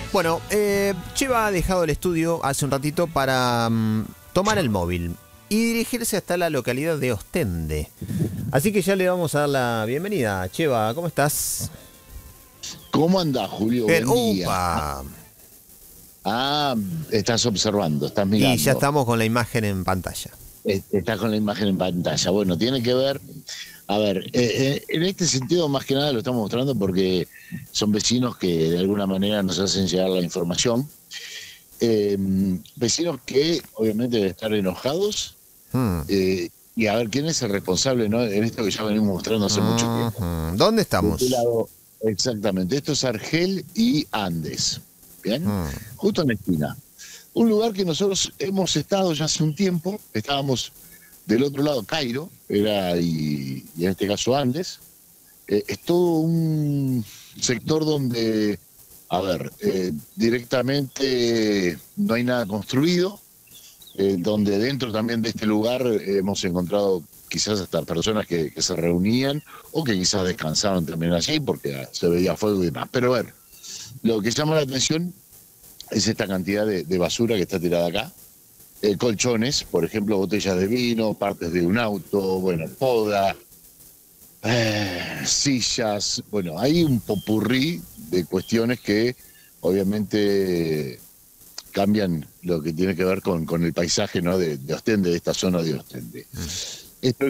Bueno, Cheva ha dejado el estudio hace un ratito para tomar el móvil y dirigirse hasta la localidad de Ostende. Así que ya le vamos a dar la bienvenida. Cheva, ¿cómo estás? ¿Cómo andás, Julio? Bien, Buen día. ¡upa! Estás observando, estás Y ya mirando. estamos con la imagen en pantalla. Estás con la imagen en pantalla. Bueno, tiene que ver. A ver, en este sentido, más que nada lo estamos mostrando porque son vecinos que de alguna manera nos hacen llegar la información. Vecinos que obviamente deben estar enojados. Hmm. Y a ver, ¿quién es el responsable, no? En esto que ya venimos mostrando hace mucho tiempo. ¿Dónde ¿De estamos? qué lado? Exactamente. Esto es Argel y Andes. ¿Bien? Justo en la esquina. Un lugar que nosotros hemos estado ya hace un tiempo. Estábamos del otro lado, Cairo, y en este caso Andes. Es todo un sector donde, a ver, directamente no hay nada construido, donde dentro también de este lugar hemos encontrado quizás hasta personas que se reunían o que quizás descansaban también allí porque se veía fuego y demás. Pero a ver, lo que llama la atención es esta cantidad de basura que está tirada acá. Colchones, por ejemplo, botellas de vino, partes de un auto, bueno, poda, sillas. Bueno, hay un popurrí de cuestiones que obviamente cambian lo que tiene que ver con el paisaje, ¿no? de Ostende, de esta zona de Ostende. Esto